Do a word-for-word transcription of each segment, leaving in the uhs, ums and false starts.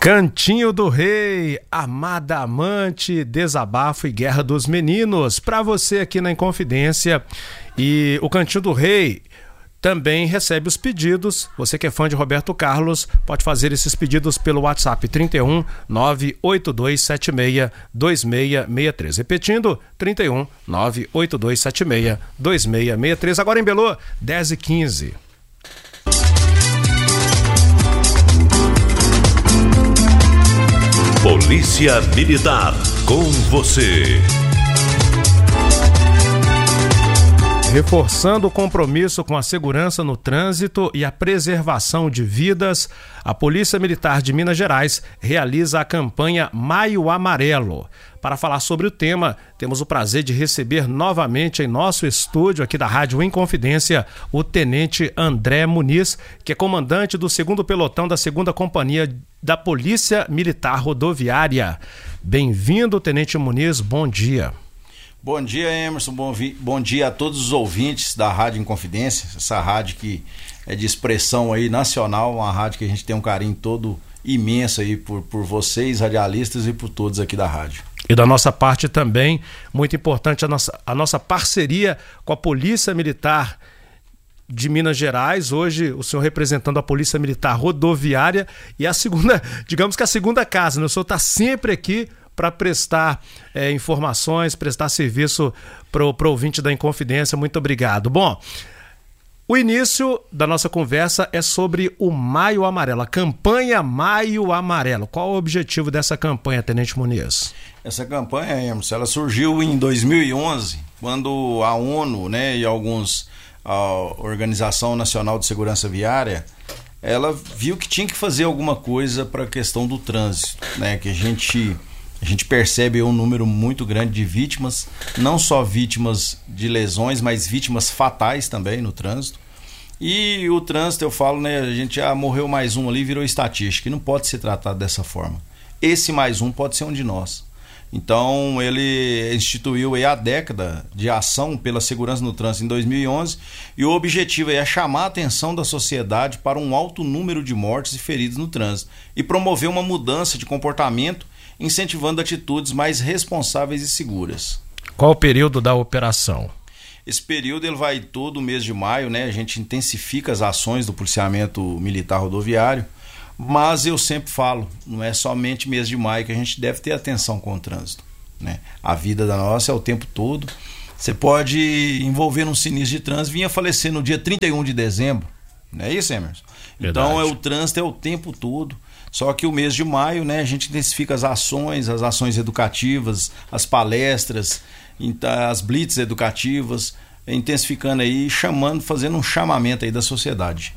Cantinho do Rei, Amada Amante, Desabafo e Guerra dos Meninos, para você aqui na Inconfidência. E o Cantinho do Rei também recebe os pedidos. Você que é fã de Roberto Carlos, pode fazer esses pedidos pelo WhatsApp trinta e um, nove oito dois sete seis, dois seis seis três. Repetindo, trinta e um, nove oito dois sete seis, dois seis seis três. Agora em Belô, dez e quinze. Polícia Militar, com você. Reforçando o compromisso com a segurança no trânsito e a preservação de vidas, a Polícia Militar de Minas Gerais realiza a campanha Maio Amarelo. Para falar sobre o tema, temos o prazer de receber novamente em nosso estúdio aqui da Rádio Inconfidência o Tenente André Muniz, que é comandante do segundo pelotão da segunda Companhia da Polícia Militar Rodoviária. Bem-vindo, Tenente Muniz, bom dia. Bom dia, Emerson, bom, vi... bom dia a todos os ouvintes da Rádio Inconfidência, essa rádio que é de expressão aí nacional, uma rádio que a gente tem um carinho todo imenso aí por, por vocês, radialistas, e por todos aqui da rádio. E da nossa parte também, muito importante a nossa, a nossa parceria com a Polícia Militar de Minas Gerais. Hoje o senhor representando a Polícia Militar Rodoviária e a segunda, digamos que a segunda casa, né? O senhor está sempre aqui para prestar é, informações, prestar serviço para o ouvinte da Inconfidência. Muito obrigado. Bom, o início da nossa conversa é sobre o Maio Amarelo, a campanha Maio Amarelo. Qual o objetivo dessa campanha, Tenente Muniz? Essa campanha, Emerson, ela surgiu em dois mil e onze, quando a ONU, né, e alguns, a Organização Nacional de Segurança Viária, ela viu que tinha que fazer alguma coisa para a questão do trânsito, né, que a gente... A gente percebe um número muito grande de vítimas, não só vítimas de lesões, mas vítimas fatais também no trânsito. E o trânsito, eu falo, né, a gente já morreu mais um ali, virou estatística, e não pode ser tratado dessa forma. Esse mais um pode ser um de nós. Então ele instituiu aí a década de ação pela segurança no trânsito em dois mil e onze, e o objetivo é chamar a atenção da sociedade para um alto número de mortes e feridos no trânsito e promover uma mudança de comportamento, incentivando atitudes mais responsáveis e seguras. Qual o período da operação? Esse período ele vai todo o mês de maio, né? A gente intensifica as ações do policiamento militar rodoviário, mas eu sempre falo, não é somente mês de maio que a gente deve ter atenção com o trânsito, né? A vida da nossa é o tempo todo. Você pode envolver num sinistro de trânsito, vinha falecer no dia trinta e um de dezembro, não é isso, Emerson? Verdade. Então é, o trânsito é o tempo todo. Só que o mês de maio, né, a gente intensifica as ações, as ações educativas, as palestras, as blitz educativas, intensificando aí, chamando, fazendo um chamamento aí da sociedade.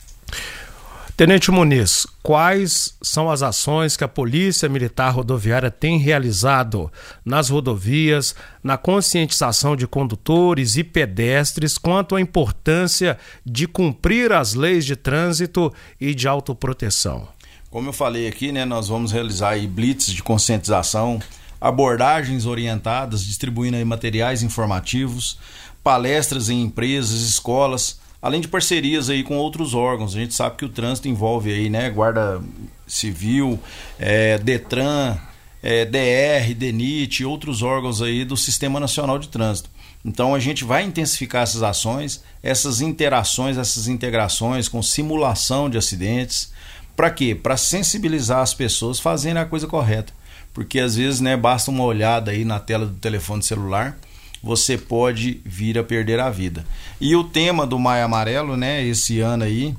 Tenente Muniz, quais são as ações que a Polícia Militar Rodoviária tem realizado nas rodovias, na conscientização de condutores e pedestres quanto à importância de cumprir as leis de trânsito e de autoproteção? Como eu falei aqui, né, nós vamos realizar aí blitz de conscientização, abordagens orientadas, distribuindo aí materiais informativos, palestras em empresas, escolas, além de parcerias aí com outros órgãos. A gente sabe que o trânsito envolve aí, né, Guarda Civil, é, Detran, é, D R, DENIT e outros órgãos aí do Sistema Nacional de Trânsito. Então a gente vai intensificar essas ações, essas interações, essas integrações com simulação de acidentes. Para quê? Para sensibilizar as pessoas fazendo a coisa correta. Porque às vezes, né, basta uma olhada aí na tela do telefone celular, você pode vir a perder a vida. E o tema do Maio Amarelo, né, esse ano aí,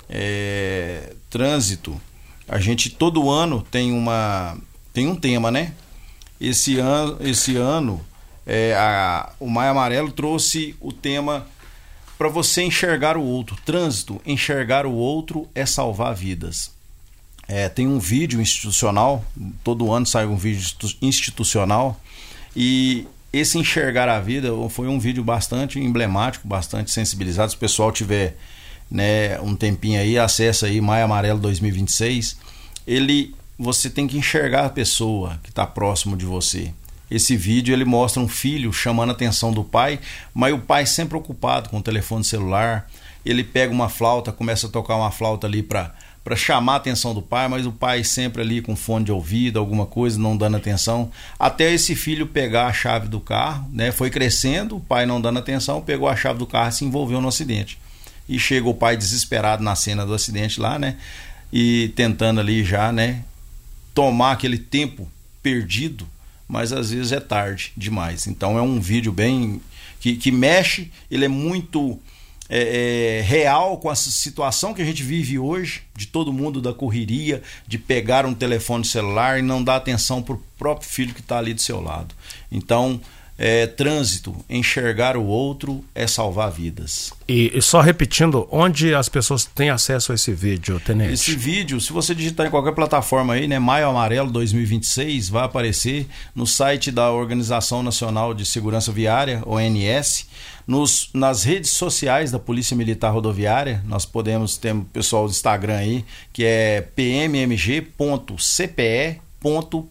é trânsito. A gente todo ano tem, uma, tem um tema, né? Esse ano, esse ano é, a, o Maio Amarelo trouxe o tema para você enxergar o outro. Trânsito, enxergar o outro é salvar vidas. É, tem um vídeo institucional, todo ano sai um vídeo institucional, e esse enxergar a vida foi um vídeo bastante emblemático, bastante sensibilizado. Se o pessoal tiver, né, um tempinho aí, acessa aí Maio Amarelo dois mil e vinte e seis. Ele, você tem que enxergar a pessoa que está próximo de você. Esse vídeo ele mostra um filho chamando a atenção do pai, mas o pai sempre ocupado com o telefone celular. Ele pega uma flauta, começa a tocar uma flauta ali para para chamar a atenção do pai, mas o pai sempre ali com fone de ouvido, alguma coisa, não dando atenção, até esse filho pegar a chave do carro, né? Foi crescendo, o pai não dando atenção, pegou a chave do carro e se envolveu no acidente. E chega o pai desesperado na cena do acidente lá, né? E tentando ali já, né, tomar aquele tempo perdido, mas às vezes é tarde demais. Então é um vídeo bem que, que mexe, ele é muito é, é, real com a situação que a gente vive hoje, de todo mundo da correria, de pegar um telefone celular e não dar atenção para o próprio filho que está ali do seu lado. Então, é, trânsito, enxergar o outro é salvar vidas. E, e só repetindo, onde as pessoas têm acesso a esse vídeo, Tenente? Esse vídeo, se você digitar em qualquer plataforma aí, né, Maio Amarelo dois mil e vinte e seis, vai aparecer no site da Organização Nacional de Segurança Viária, O N S, nos, nas redes sociais da Polícia Militar Rodoviária. Nós podemos ter o pessoal do Instagram aí, que é p m m g ponto c p e ponto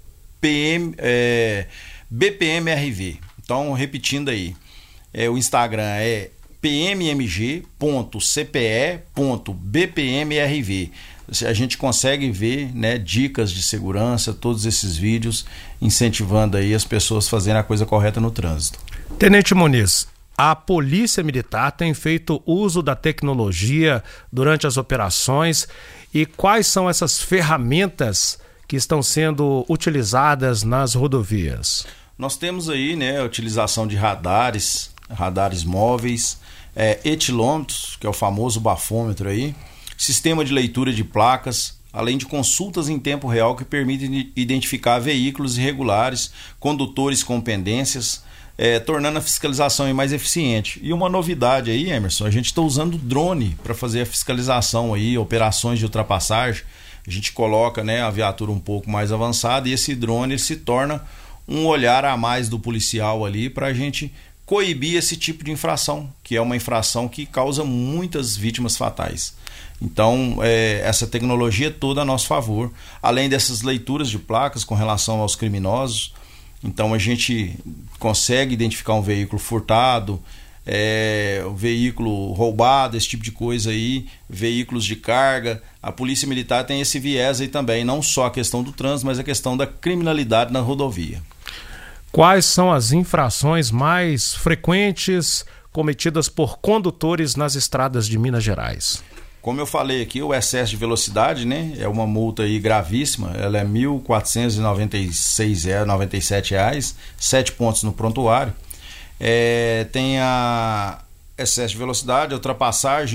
p m é, B P M R V. Então, repetindo aí, é, o Instagram é p m m g ponto c p e ponto b p m r v. A gente consegue ver, né, dicas de segurança, todos esses vídeos, incentivando aí as pessoas a fazerem a coisa correta no trânsito. Tenente Muniz, a Polícia Militar tem feito uso da tecnologia durante as operações, e quais são essas ferramentas que estão sendo utilizadas nas rodovias? Nós temos aí, né, a utilização de radares, radares móveis, é, etilômetros, que é o famoso bafômetro aí, sistema de leitura de placas, além de consultas em tempo real que permitem identificar veículos irregulares, condutores com pendências, é, tornando a fiscalização aí mais eficiente. E uma novidade aí, Emerson, a gente está usando drone para fazer a fiscalização aí, operações de ultrapassagem. A gente coloca, né, a viatura um pouco mais avançada e esse drone ele se torna um olhar a mais do policial ali para a gente coibir esse tipo de infração, que é uma infração que causa muitas vítimas fatais. Então, é, essa tecnologia toda a nosso favor, além dessas leituras de placas com relação aos criminosos. Então a gente consegue identificar um veículo furtado, é, um veículo roubado, esse tipo de coisa aí, veículos de carga. A Polícia Militar tem esse viés aí também, não só a questão do trânsito, mas a questão da criminalidade na rodovia. Quais são as infrações mais frequentes cometidas por condutores nas estradas de Minas Gerais? Como eu falei aqui, o excesso de velocidade, né, é uma multa aí gravíssima, ela é mil quatrocentos e noventa e seis reais, noventa e sete reais, sete pontos no prontuário. É, tem a excesso de velocidade, ultrapassagem